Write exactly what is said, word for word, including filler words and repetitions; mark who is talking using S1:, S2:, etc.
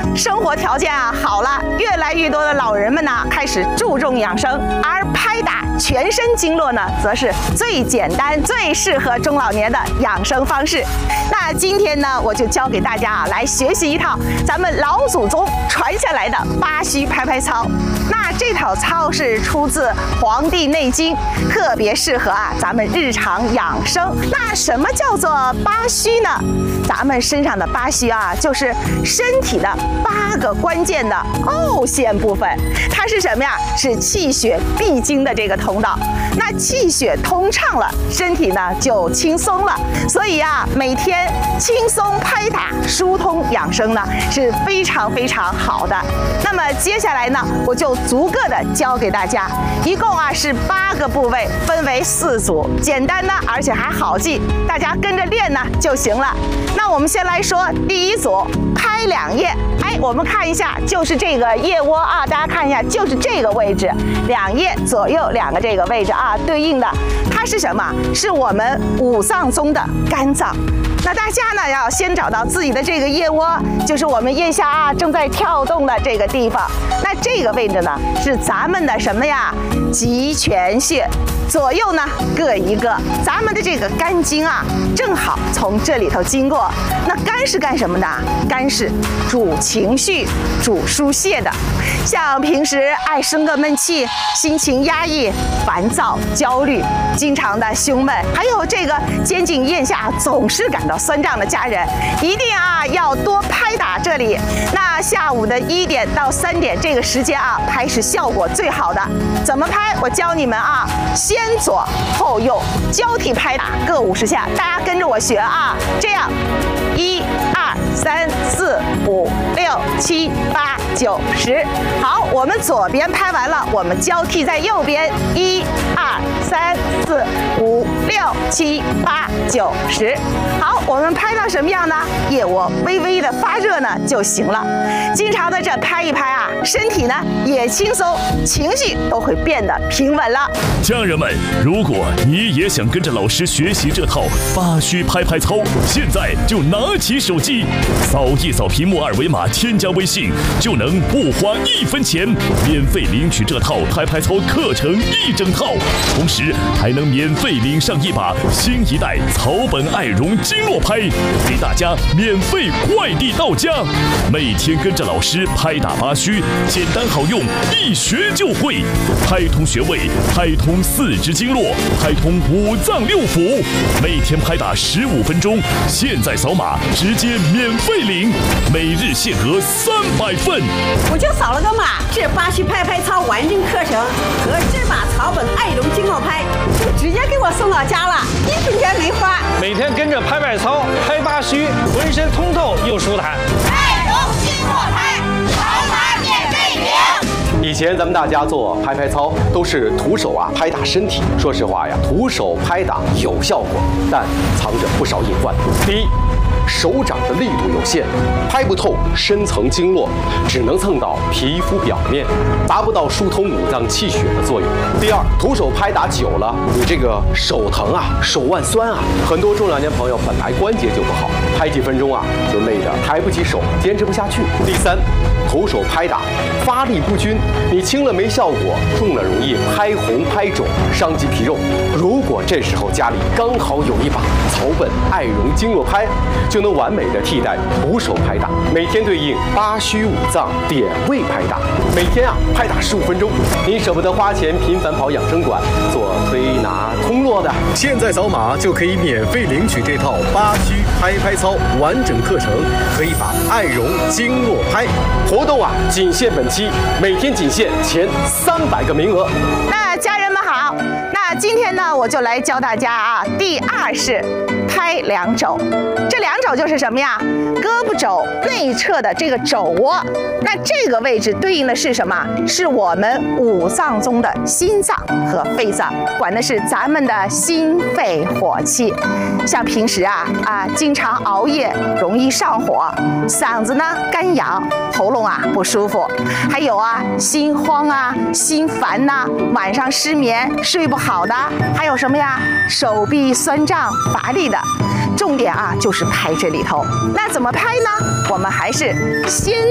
S1: 生活条件啊好了，越来越多的老人们呢开始注重养生，而拍打全身经络呢，则是最简单、最适合中老年的养生方式。那今天呢，我就教给大家啊，来学习一套咱们老祖宗传下来的八虚拍拍操。那这套操是出自《黄帝内经》，特别适合啊咱们日常养生。那什么叫做八虚呢？咱们身上的八虚啊，就是身体的八个关键的凹陷部分。它是什么呀？是气血必经的这个通道。那气血通畅了，身体呢就轻松了。所以啊，每天轻松拍打、疏通养生呢是非常非常好的。那么接下来呢，我就逐个的教给大家，一共啊是八个部位，分为四组，简单呢，而且还好记，大家跟着练呢就行了。那我们先来说第一组，拍两腋。哎，我们看一下，就是这个腋窝啊，大家看一下，就是这个位置，两腋左右两个这个位置啊，对应的它是什么？是我们五脏中的肝脏。那大家呢要先找到自己的这个腋窝，就是我们腋下啊正在跳动的这个地方。那这个位置呢是咱们的什么呀？极泉穴。左右呢各一个，咱们的这个肝经啊，正好从这里头经过。那肝是干什么的？肝是主情绪、主疏泄的。像平时爱生个闷气、心情压抑、烦躁、焦虑、经常的胸闷，还有这个肩颈腋下总是感到酸胀的家人，一定啊要多拍打这里。那下午的一点到三点这个时间啊，拍是效果最好的。怎么拍？我教你们啊，先左后右交替拍打各五十下，大家跟着我学啊，这样，一二三四五六七八九十。好，我们左边拍完了，我们交替在右边，一二三四五六七八九十。好，我们拍到什么样呢？腋窝微微的发热呢就行了。经常的这拍一拍啊，身体呢也轻松，情绪都会变得平稳了。
S2: 家人们，如果你也想跟着老师学习这套八虚拍拍操，现在就拿起手机，扫一扫屏幕二维码，添加微信，就能不花一分钱免费领取这套拍拍操课程一整套，同时还能免费领上一把新一代草本爱绒经络拍，给大家免费快递到家。每天跟着老师拍打八虚，简单好用，一学就会，拍通穴位，拍通四肢经络，拍通五脏六腑，每天拍打十五分钟，现在扫码直接免费领，每日限额三百份。
S3: 我就扫了个码，这八虚拍拍操完整课程和这把草本爱绒经络拍就直接给我送到家了，一分钱没花。
S4: 每天跟着拍拍操，拍八虚，浑身通透又舒坦。
S5: 爱绒经络拍，扫码免费领。
S6: 以前咱们大家做拍拍操都是徒手啊拍打身体，说实话呀，徒手拍打有效果，但藏着不少隐患。第一，手掌的力度有限，拍不透深层经络，只能蹭到皮肤表面，达不到疏通五脏气血的作用。第二，徒手拍打久了，你这个手疼啊，手腕酸啊，很多中老年朋友本来关节就不好，拍几分钟啊就累得抬不起手，坚持不下去。第三，徒手拍打发力不均，你轻了没效果，重了容易拍红拍肿，伤及皮肉。如果这时候家里刚好有一把草本爱绒经络拍，就能完美的替代徒手拍打，每天对应八虚五脏点位拍打，每天啊拍打十五分钟。你舍不得花钱频繁跑养生馆做推拿通络的，
S7: 现在扫码就可以免费领取这套八虚拍拍操完整课程和一把爱绒经络拍。
S6: 活动啊仅限本期，每天仅限前三百个名额。
S1: 那家人们好，那今天呢我就来教大家啊，第二式拍两肘。这两肘就是什么呀？胳膊肘内侧的这个肘窝，那这个位置对应的是什么？是我们五脏中的心脏和肺脏，管的是咱们的心肺火气。像平时啊啊经常熬夜，容易上火，嗓子呢干痒，喉咙啊不舒服，还有啊心慌啊、心烦呐、啊，晚上失眠睡不好的，还有什么呀？手臂酸胀乏力的。重点啊就是拍这里头。那怎么拍呢？我们还是先